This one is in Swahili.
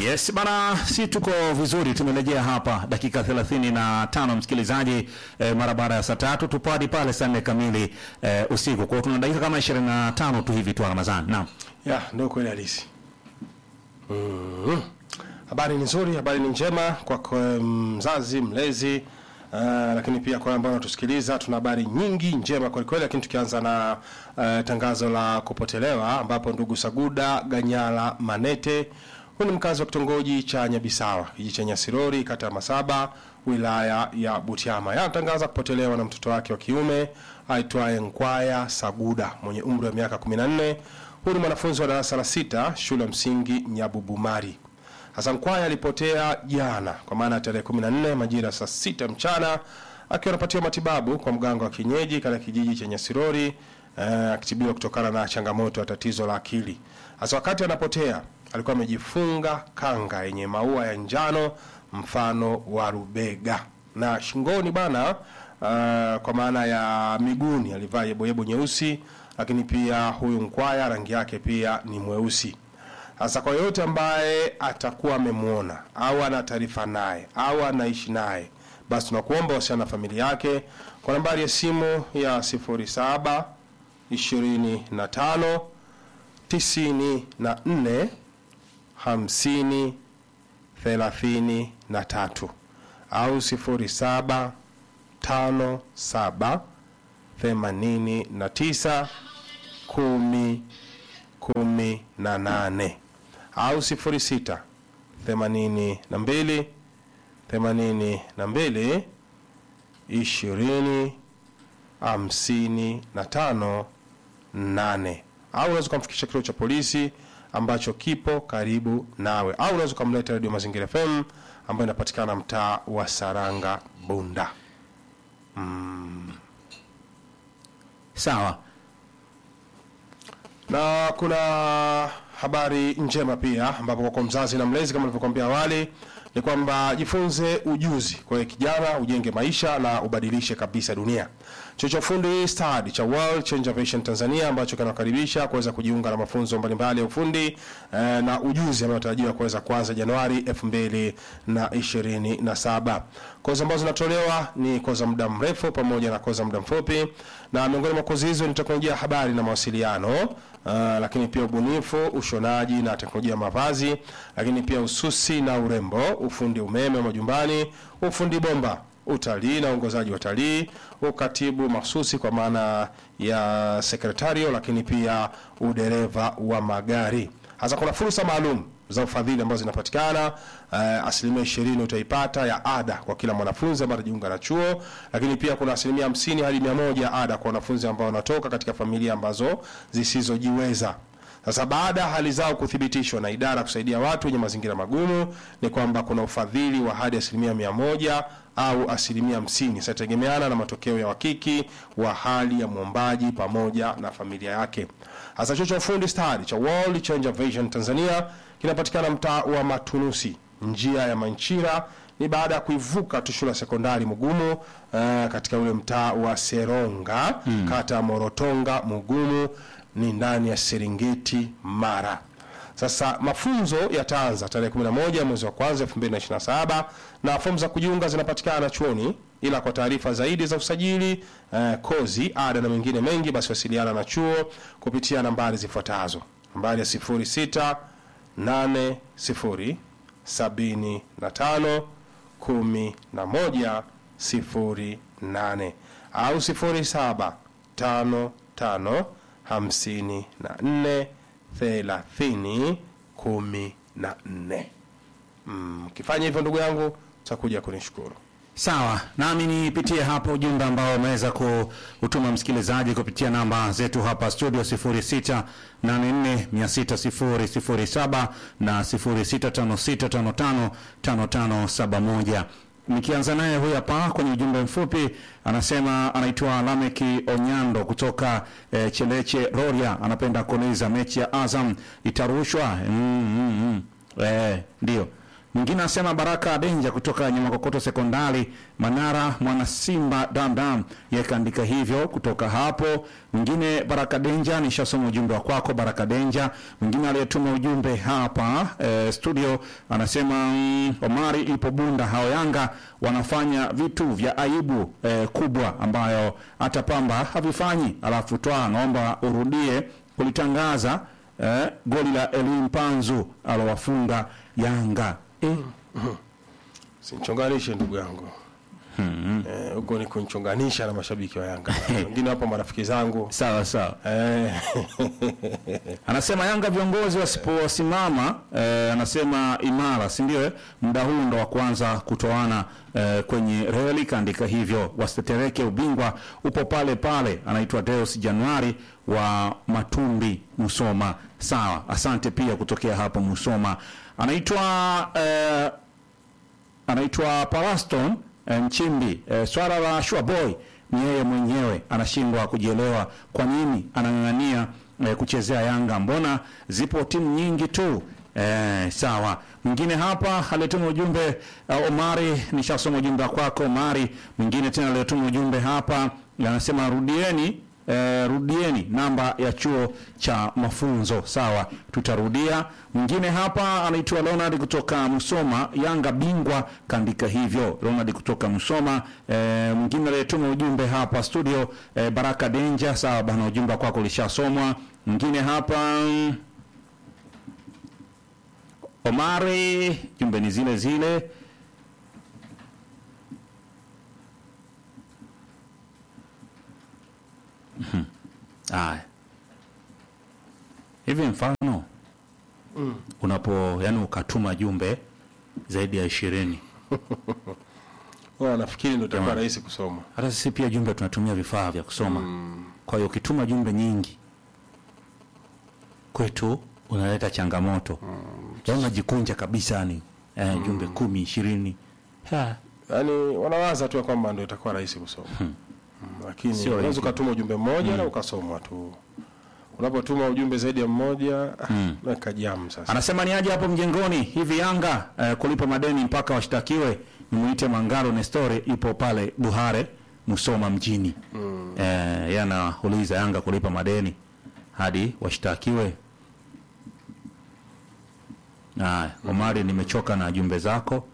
Yes bana, si tuko vizuri, tumerejea hapa dakika 35 msikilizaji, mara baada ya saa 3 tupadi pale saa 4 kamili usiku. Kwa hiyo tuna dakika kama 25 tu hivi tu Ramadhani. Naam. Ya, ndio kweli halisi. Habari ni nzuri, habari ni njema kwa mzazi, mlezi, lakini pia kwa ambao wanatusikiliza. Tuna habari nyingi njema kwa kweli, lakini tukianza na tangazo la kupotelewa ambapo ndugu Saguda Ganyala Manete, huyu ni mkazi wa kitongoji cha Nyabisawa, kijiji cha Nyasirori, kata ya Masaba, wilaya ya Butiama. Anatangaza kupotelewa na mtoto wake wa kiume aitwaye Nkwaya Saguda mwenye umri wa miaka 14. Huyu ni mwanafunzi wa darasa la 6 shule msingi Nyabubumari. Hassan Nkwaya alipotea jana kwa maana tarehe 14 majira saa 6 mchana akiwa anapatiwa matibabu kwa mganga wa kienyeji katika kijiji cha Nyasirori, akitibiwa kutokana na changamoto ya tatizo la akili. Hasa wakati anapotea alikuwa amejifunga kanga yenye maua ya njano mfano wa rubega, na shingoni bana kwa maana ya miguuni alivaa yebo nyeusi, lakini pia huyu Nkwaya rangi yake pia ni mweusi. Hasa kwa yote ambaye atakuwa amemuona au ana taarifa naye au anaishi naye, basi tunakuomba wasiana na familia yake kwa nambari ya simu ya 07 25 94 50 33 au 07 57 89 10 18 au 06 82 82 20 55 8, au unaweza kumfikisha kituo cha polisi ambacho kipo karibu nawe, au unaweza kumleta Radio Mazingira FM ambayo inapatikana mtaa wa Saranga Bunda. Sawa. Na kuna habari njema pia ambapo kwa mzazi na mlezi, kama nilivyokuambia awali, ni kwamba jifunze ujuzi kwa kijana, ujenge maisha na ubadilishe kabisa dunia. Chuo cha ufundi stadi cha World Change Vision Tanzania ambacho kinakaribisha kuweza kujiunga na mafunzo mbalimbali ya ufundi na ujuzi yanayotarajiwa kuweza kuanza Januari 2027. Kozi ambazo zinatolewa ni kozi za muda mrefu pamoja na kozi za muda mfupi, na miongoni mwa kozi hizo ni teknolojia habari na mawasiliano, lakini pia ubunifu, ushonaji na teknolojia mavazi, lakini pia ususi na urembo, ufundi umeme wa majumbani, ufundi bomba, utalii na uongozaji wa utalii, ukatibu mahsusi kwa maana ya sekretario, lakini pia udereva wa magari. Hasa kuna fursa maalum za ufadhili ambazo zinapatikana, asilimia 20 utaipata ya ada kwa kila mwanafunzi ambaye anajiunga na chuo, lakini pia kuna asilimia 50 hadi 100 ada kwa wanafunzi ambao wanatoka katika familia ambazo zisizojiweza. Sasa baada hali zao kuthibitishwa na idara kusaidia watu wenye mazingira magumu, ni kwamba kuna ufadhili wa hadi asilimia 100 au asilimia 50. Sasa tegemeana na matokeo ya uhakiki wa hali ya muombaji pamoja na familia yake. Hasa chuo cha ufundi stadi cha World Change Vision Tanzania kinapatikana mtaa wa Matunusi, njia ya Manchira, ni baada ya kuivuka tu shule ya sekondari Mugumu, katika ule mtaa wa Seronga, kata Morotonga Mugumu, ni ndani ya Serengeti Mara. Sasa mafunzo yataanza tarehe 11 mwezi wa kwanza 2027 na fomu za kujiunga zinapatikana chuoni. Ila kwa taarifa zaidi za usajili, kozi, ada na mengine mengi, basi wasiliana na chuo kupitia nambari zifuatazo: nambari ya 06 80 75 11 08 au 07 55 54 30 14. Kifanya hivyo ndugu yangu, utakuja kunishukuru. Sawa, nami nipitie hapo ujumbe ambao umeweza kutuma msikilizaji kupitia namba zetu hapa studio 0684600007 na 0656555571. Nikianza naye huyu hapa kwenye ujumbe mfupi, anasema anaitwa Lameki Onyando kutoka Cheleche Roria, anapenda kuuliza mechi ya Azam itarushwa. Ndio. Mwingine anasema Baraka Denja kutoka Nyamakokoto Sekondari, Manara, mwana Simba Dam yeye kaandika hivyo kutoka hapo. Mwingine Baraka Denja, nishasoma ujumbe wa kwako Baraka Denja. Mwingine aliyetuma ujumbe hapa studio anasema Omari ipo Bunda, hao Yanga wanafanya vitu vya aibu kubwa ambayo hata Pamba havifanyi. Alafu toa naomba urudie kulitangaza goli la Elim Panzu alowafunga Yanga. Sinchonganishe ndugu yangu. Huko ni kunchonganisha na mashabiki wa Yanga. Wengine hapa marafiki zangu. Sawa. Anasema Yanga viongozi wasiposimama anasema imara, si ndio? Muda huu ndo wa kwanza kutoana kwenye reli, kaandika hivyo. Wasitetereke, ubingwa upo pale pale. Anaitwa Deus Januari wa Matumbi, Musoma. Sawa, asante pia kutokea hapo Musoma. Anaitwa Palaston Mchimbi. Swala la Shua Boy ni yeye mwenyewe anashindwa kujielewa kwa nini anang'ang'ania kuchezea Yanga, mbona zipo timu nyingi tu. Sawa. Mwingine hapa aletuma ujumbe Omari, nishasoma ujumbe kwako Omari. Mwingine tena aletuma ujumbe hapa anasema rudieni namba ya chuo cha mafunzo. Sawa, tutarudia. Mwingine hapa anaitwa Leonard kutoka Musoma, Yanga bingwa, kaandika hivyo Leonard kutoka Musoma. Mwingine aliyetuma ujumbe hapa studio Baraka Denja. Sawa bana, ujumbe kwako ulishasomwa. Mwingine hapa Omari, jumbe ni zile. Hivi mfano yani ukatuma jumbe zaidi ya 20 wao nafikiri ndio itakuwa rahisi kusoma. Hata sisi pia jumbe tunatumia vifaa vya kusoma. Kwa hiyo ukituma jumbe nyingi kwetu unaleta changamoto. Unajikunja kabisa yani jumbe 10 20. Yaani wanawaza tu kwamba ndio itakuwa rahisi kusoma. Lakini unaweza kutuma ujumbe mmoja na ukasomwa tu. Unapotuma ujumbe zaidi ya mmoja na kajamu sasa. Anasema ni aje hapo mjengoni hivi Yanga kulipa madeni mpaka washtakiwe. Nimuite Mangaro Nestori, ipo pale Buhare Musoma mjini. Yana uliza Yanga kulipa madeni hadi washtakiwe. Omari, nimechoka na jumbe zako.